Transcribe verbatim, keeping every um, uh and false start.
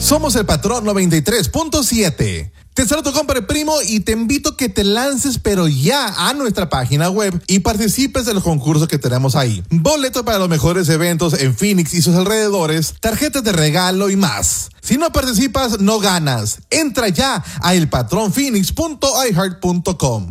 Somos el Patrón noventa y tres punto siete. Te saludo, compadre primo, y te invito a que te lances pero ya a nuestra página web y participes de los concursos que tenemos ahí. Boletos para los mejores eventos en Phoenix y sus alrededores, tarjetas de regalo y más. Si no participas, no ganas. Entra ya a el patrón phoenix punto i heart punto com.